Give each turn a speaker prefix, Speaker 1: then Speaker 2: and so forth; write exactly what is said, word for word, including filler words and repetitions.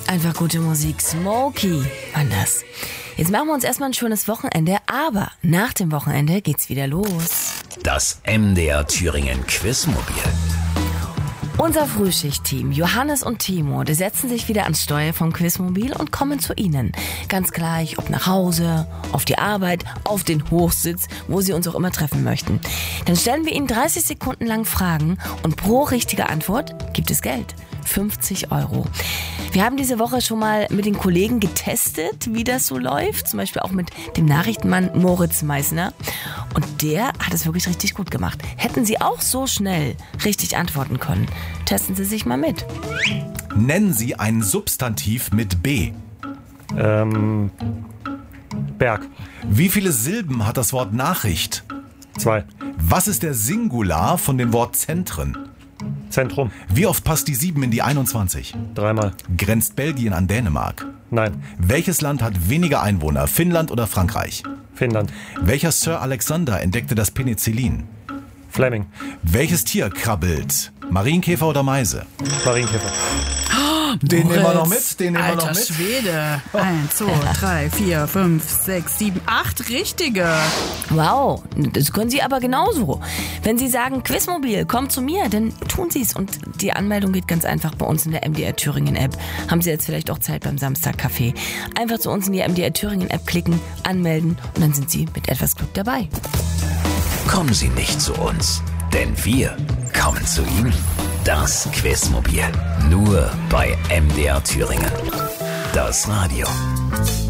Speaker 1: Einfach gute Musik. Smokey. Anders. Jetzt machen wir uns erstmal ein schönes Wochenende, aber nach dem Wochenende geht's wieder los.
Speaker 2: Das M D R Thüringen Quizmobil.
Speaker 1: Unser Frühschichtteam, Johannes und Timo, die setzen sich wieder ans Steuer vom Quizmobil und kommen zu Ihnen. Ganz gleich, ob nach Hause, auf die Arbeit, auf den Hochsitz, wo Sie uns auch immer treffen möchten. Dann stellen wir Ihnen dreißig Sekunden lang Fragen und pro richtige Antwort gibt es Geld. fünfzig Euro. Wir haben diese Woche schon mal mit den Kollegen getestet, wie das so läuft. Zum Beispiel auch mit dem Nachrichtenmann Moritz Meissner. Und der hat es wirklich richtig gut gemacht. Hätten Sie auch so schnell richtig antworten können, testen Sie sich mal mit.
Speaker 3: Nennen Sie ein Substantiv mit B.
Speaker 4: Ähm, Berg.
Speaker 3: Wie viele Silben hat das Wort Nachricht?
Speaker 4: Zwei.
Speaker 3: Was ist der Singular von dem Wort Zentren?
Speaker 4: Zentrum.
Speaker 3: Wie oft passt die sieben in die einundzwanzig?
Speaker 4: Dreimal.
Speaker 3: Grenzt Belgien an Dänemark?
Speaker 4: Nein.
Speaker 3: Welches Land hat weniger Einwohner, Finnland oder Frankreich?
Speaker 4: Finnland.
Speaker 3: Welcher Sir Alexander entdeckte das Penicillin?
Speaker 4: Fleming.
Speaker 3: Welches Tier krabbelt? Marienkäfer oder Meise?
Speaker 4: Marienkäfer.
Speaker 3: Den nehmen wir noch mit, den nehmen wir
Speaker 5: Alter
Speaker 3: noch mit.
Speaker 5: Schwede. Eins, zwei, drei, vier, fünf, sechs, sieben, acht richtige.
Speaker 1: Wow, das können Sie aber genauso. Wenn Sie sagen, Quizmobil, kommt zu mir, dann tun Sie es. Und die Anmeldung geht ganz einfach bei uns in der M D R Thüringen App. Haben Sie jetzt vielleicht auch Zeit beim Samstagcafé. Einfach zu uns in die M D R Thüringen App klicken, anmelden und dann sind Sie mit etwas Glück dabei.
Speaker 2: Kommen Sie nicht zu uns, denn wir kommen zu Ihnen. Das Quizmobil. Nur bei M D R Thüringen. Das Radio.